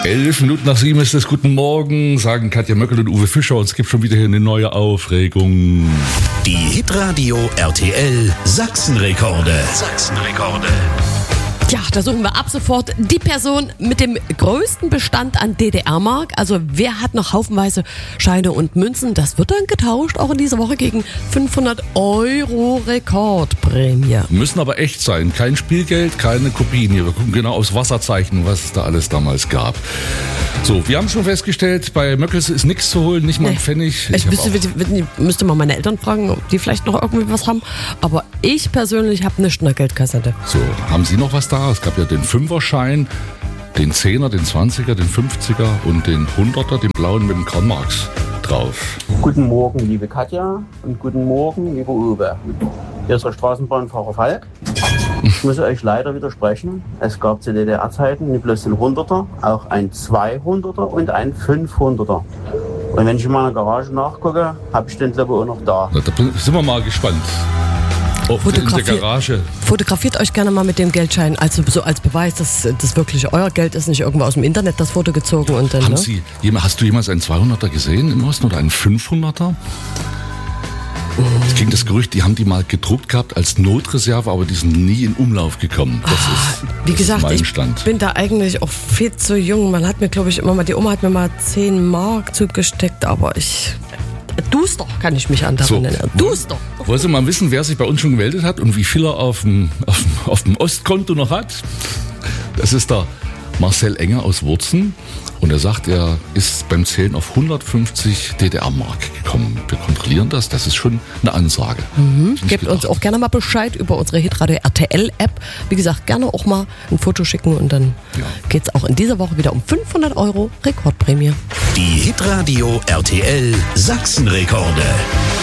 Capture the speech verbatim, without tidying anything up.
Elf Minuten nach sieben ist es. Guten Morgen, sagen Katja Möckel und Uwe Fischer. Und es gibt schon wieder hier eine neue Aufregung. Die Hitradio R T L Sachsenrekorde. Sachsenrekorde. Ja, da suchen wir ab sofort die Person mit dem größten Bestand an D D R-Mark. Also wer hat noch haufenweise Scheine und Münzen? Das wird dann getauscht, auch in dieser Woche gegen fünfhundert Euro Rekordprämie. Müssen aber echt sein. Kein Spielgeld, keine Kopien. Hier, wir gucken genau aufs Wasserzeichen, was es da alles damals gab. So, wir haben schon festgestellt, bei Möckels ist nichts zu holen, nicht mal ein Nee. Pfennig. Ich, hab müsste, auch- müsste mal meine Eltern fragen, ob die vielleicht noch irgendwie was haben. Aber ich persönlich habe nichts in der Geldkassette. So, haben Sie noch was da? Es gab ja den Fünferschein, den Zehner, den Zwanziger, den Fünfziger und den Hunderter, den blauen mit dem Karl Marx drauf. Guten Morgen, liebe Katja, und guten Morgen, lieber Uwe. Hier ist der Straßenbahnfahrer Falk. Ich muss euch leider widersprechen. Es gab zu D D R-Zeiten nicht bloß den Hunderter, auch ein zweihunderter und ein fünfhunderter. Und wenn ich in meiner Garage nachgucke, habe ich den glaube ich auch noch da. Na, da sind wir mal gespannt. Ob in der Fotografier- Garage. Fotografiert euch gerne mal mit dem Geldschein, also so als Beweis, dass das wirklich euer Geld ist, nicht irgendwo aus dem Internet das Foto gezogen und dann. Haben Ne? Sie, jemand- hast du jemals einen zweihunderter gesehen im Osten oder einen fünfhunderter? Es ging das Gerücht, die haben die mal gedruckt gehabt als Notreserve, aber die sind nie in Umlauf gekommen. Das ist, Wie das gesagt, ist mein ich Stand. bin da eigentlich auch viel zu jung. Man hat mir, glaube ich, immer mal, die Oma hat mir mal zehn Mark zugesteckt, aber ich. Duster kann ich mich an daran So. erinnern. Duster. Wollen Sie mal wissen, wer sich bei uns schon gemeldet hat und wie viel er auf dem, auf dem, auf dem Ostkonto noch hat? Das ist der Marcel Enger aus Wurzen. Und er sagt, er ist beim Zählen auf hundertfünfzig D D R-Mark gekommen. Wir kontrollieren das, das ist schon eine Ansage. Mhm. Nicht Gebt uns gedacht. auch gerne mal Bescheid über unsere Hitradio R T L-App. Wie gesagt, gerne auch mal ein Foto schicken und dann Ja. geht's auch in dieser Woche wieder um fünfhundert Euro Rekordprämie. Die Hitradio R T L Sachsenrekorde.